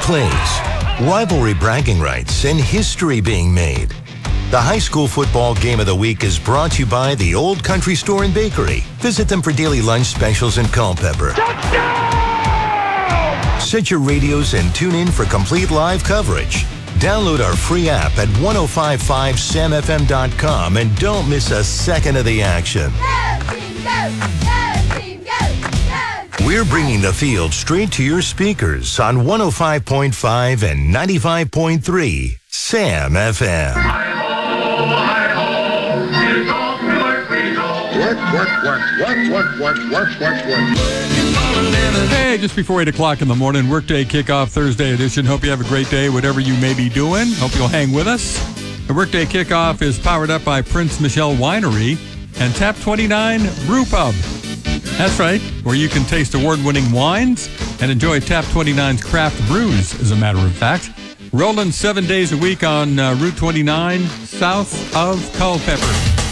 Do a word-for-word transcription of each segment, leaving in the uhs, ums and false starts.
clays, rivalry bragging rights, and history being made. The high school football game of the week is brought to you by the Old Country Store and Bakery. Visit them for daily lunch specials in Culpeper. Touchdown! Set your radios and tune in for complete live coverage. Download our free app at ten fifty-five sam f m dot com and don't miss a second of the action. Go, team, go! Go, team, go! Go! We're bringing the field straight to your speakers on one oh five point five and ninety-five point three Sam F M. Work, work, work, work, work, work, work, work, work. Hey, just before eight o'clock in the morning, Workday Kickoff Thursday edition. Hope you have a great day, whatever you may be doing. Hope you'll hang with us. The Workday Kickoff is powered up by Prince Michelle Winery and Tap twenty-nine Brew Pub. That's right, where you can taste award-winning wines and enjoy Tap twenty-nine's craft brews, as a matter of fact. Rolling seven days a week on uh, Route twenty-nine, south of Culpeper.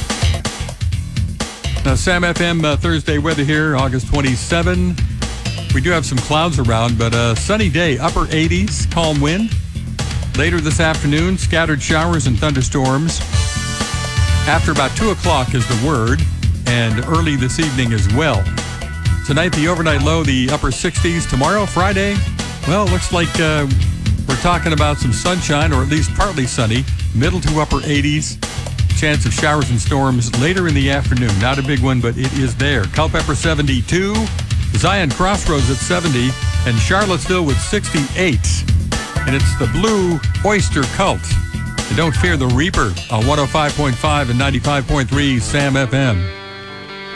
Now, Sam F M uh, Thursday weather here, August twenty-seventh. We do have some clouds around, but a sunny day, upper eighties, calm wind. Later this afternoon, scattered showers and thunderstorms. After about two o'clock is the word, and early this evening as well. Tonight, the overnight low, the upper sixties. Tomorrow, Friday, well, looks like uh, we're talking about some sunshine, or at least partly sunny, middle to upper eighties. Chance of showers and storms later in the afternoon. Not a big one, but it is there. Culpeper seventy-two, Zion Crossroads at seventy, and Charlottesville with sixty-eight. And it's the Blue Oyster Cult. And don't fear the Reaper on one oh five point five and ninety-five point three Sam F M.